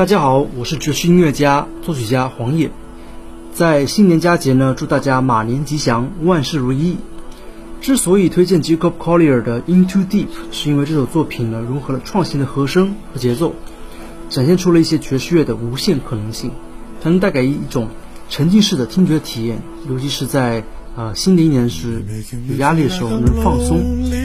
大家好，我是爵士音乐家、作曲家黄野。在新年佳节呢，祝大家马年吉祥，万事如意。之所以推荐 Jacob Collier 的 Into Deep， 是因为这首作品呢融合了创新的和声和节奏，展现出了一些爵士乐的无限可能性，它能带给一种沉浸式的听觉体验，尤其是在新的一年时有压力的时候能放松。